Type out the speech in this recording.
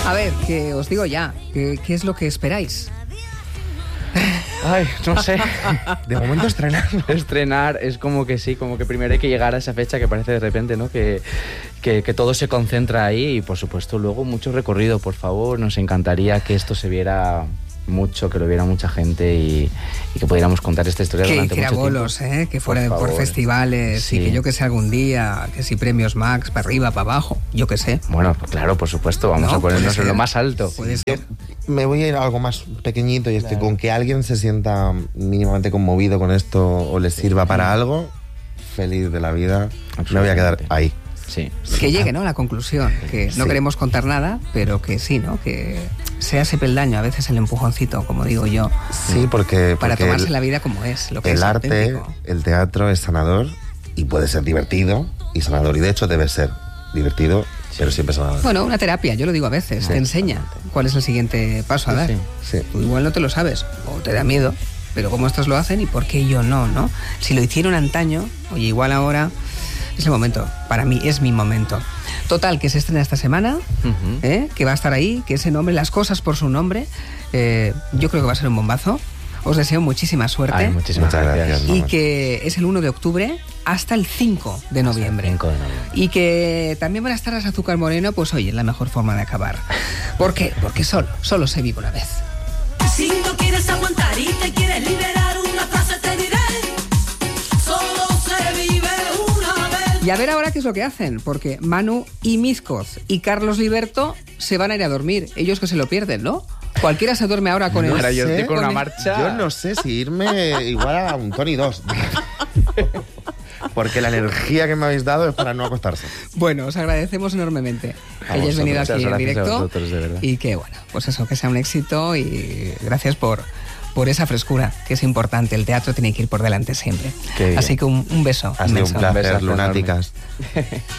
A ver, que os digo ya, ¿qué es lo que esperáis? Ay, no sé. De momento estrenar. Estrenar es como que sí, como que primero hay que llegar a esa fecha que parece de repente, ¿no? Que todo se concentra ahí y por supuesto luego mucho recorrido, por favor. Nos encantaría que esto se viera mucho, que lo viera mucha gente y que pudiéramos contar esta historia durante mucho tiempo. Bolos, que fuera por festivales, sí. Y que yo que sé algún día, que si premios Max, para arriba, para abajo, yo que sé. Bueno, claro, por supuesto, vamos a ponernos en lo más alto. Puede ser. Me voy a ir a algo más pequeñito y es que con que alguien se sienta mínimamente conmovido con esto o le sirva para algo, feliz de la vida, me voy a quedar ahí. Sí. Que llegue, ¿no? A la conclusión, que no queremos contar nada, pero que sí, ¿no? Que sea ese peldaño, a veces el empujoncito, como digo yo. Sí, porque para tomarse la vida como es, lo que el es arte, auténtico. el teatro es sanador y puede ser divertido y sanador. Y de hecho debe ser divertido, pero siempre sanador. Bueno, una terapia, yo lo digo a veces, te enseña cuál es el siguiente paso a dar. Sí. Tú igual no te lo sabes, o te da miedo, pero como estos lo hacen y por qué yo no, ¿no? Si lo hicieron antaño, oye, igual ahora es el momento. Para mí es mi momento. Total, que se estrena esta semana, que va a estar ahí, que ese nombre, las cosas por su nombre, yo creo que va a ser un bombazo. Os deseo muchísima suerte. Ay, muchísimas gracias. Y que es el 1 de octubre hasta el 5 de noviembre. Hasta el 5 de noviembre. Y que también van a estar las Azúcar Moreno, pues oye, es la mejor forma de acabar. ¿Por qué? Porque solo se vive una vez. Si no quieres aguantar y te quieres liberar, una frase te diré: solo se vive una vez. Y a ver ahora qué es lo que hacen, porque Manu y Mizcoz y Carlos Liberto se van a ir a dormir. Ellos que se lo pierden, ¿no? Cualquiera se duerme ahora con Ahora el... yo estoy con una el- marcha. Yo no sé si irme igual a un Tony 2. Porque la energía que me habéis dado es para no acostarse. Bueno, os agradecemos enormemente que A hayáis vosotros, venido muchas aquí en gracias a directo. vosotros, de verdad. Y que, bueno, pues eso, que sea un éxito y gracias por esa frescura, que es importante. El teatro tiene que ir por delante siempre. Qué bien. Así que un beso Ha sido un inmenso. placer, besazo lunáticas.